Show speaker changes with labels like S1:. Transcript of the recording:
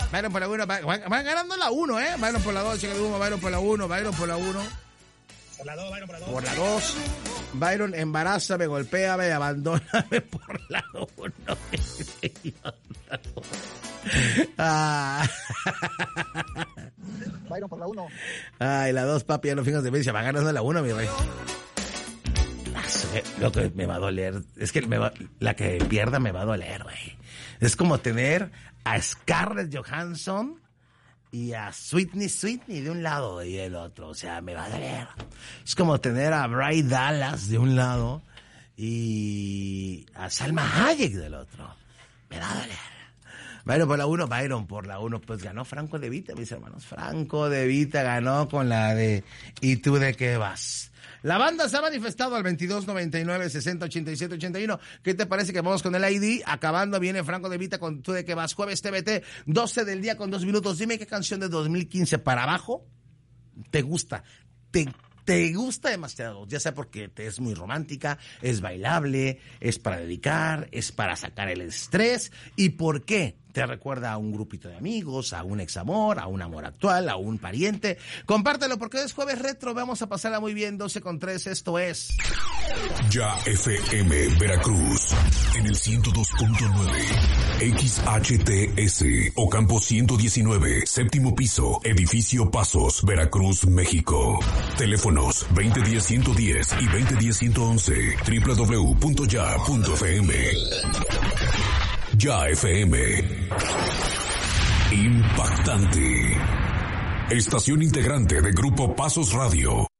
S1: Byron por la 1, van ganando la 1, Byron por la 2, chica de humo, Byron por la 1, Byron por la 1.
S2: Por la 2, Byron por la 2.
S1: Por la 2. Byron, embarázame, golpéame, abandóname por la 1.
S2: Byron por la 1.
S1: Ay, la 2, papi, ya no fingas demencia, va ganando la 1, mi rey. Lo que me va a doler, es que la que pierda me va a doler, güey. Es como tener a Scarlett Johansson y a Sweetney de un lado y del otro, o sea, me va a doler. Es como tener a Bryce Dallas de un lado y a Salma Hayek del otro. Me va a doler. Byron por la 1, pues ganó Franco De Vita, mis hermanos. Franco De Vita ganó con la de ¿y tú de qué vas? La banda se ha manifestado al 2299-608781. ¿Qué te parece que vamos con el ID? Acabando viene Franco De Vita con ¿tú de qué vas? Jueves TVT, 12 del día con 2 minutos. Dime qué canción de 2015 para abajo te gusta. Te gusta demasiado, ya sea porque te es muy romántica, es bailable, es para dedicar, es para sacar el estrés. ¿Y por qué? Te recuerda a un grupito de amigos, a un examor, a un amor actual, a un pariente. Compártelo porque hoy es jueves retro, vamos a pasarla muy bien, 12:03, esto es...
S3: Ya FM Veracruz, en el 102.9, XHTS, Ocampo 119, séptimo piso, edificio Pasos, Veracruz, México. Teléfonos 2010-110 y 2010-111, www.ya.fm. Ya FM. Impactante. Estación integrante de Grupo Pasos Radio.